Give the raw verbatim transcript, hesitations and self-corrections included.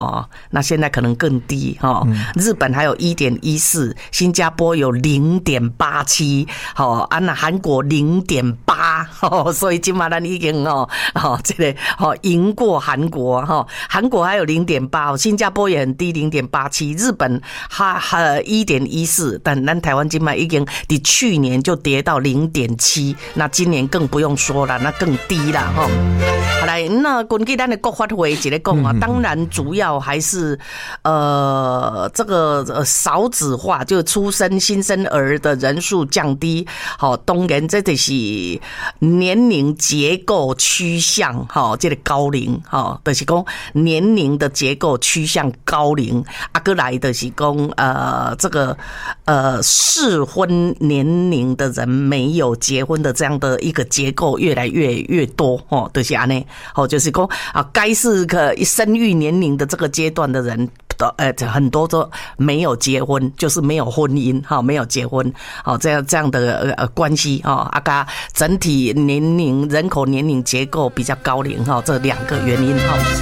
哦，那现在可能更低哦。嗯、日本还有 一点一四， 新加坡有 零点八七， 哦，啊那韩国 零点八， 哦，所以今嘛咱已经哦哦这个哦赢过韩国哈，韩、哦、国还有 零点八， 新加坡也很低 零点八七， 日本还还 一点一四， 但咱台湾今嘛已经比去年就跌到 零点七， 那今年更不用说了，那更低了哈。好来，那根据咱的国发会一直在讲啊，当然主要还是呃这个呃少子化，就出生新生儿的人数降低。好、哦，当然这就是年龄结构趋向，哈、哦，这个高龄，哈、哦，就是讲年龄的结构趋向高龄，啊，过来就是讲呃这个呃适婚年龄的人没有结婚的这样的一个结构越来越越多，哦，就是安尼，哦，就是讲啊，该是个生育年龄的这个阶段的人，呃，很多都没有结婚，就是没有婚姻，哈，没有结婚，好，这样这样的呃关系，哈，啊，噶整体年龄人口年龄结构比较高龄，哈，这两个原因，哈。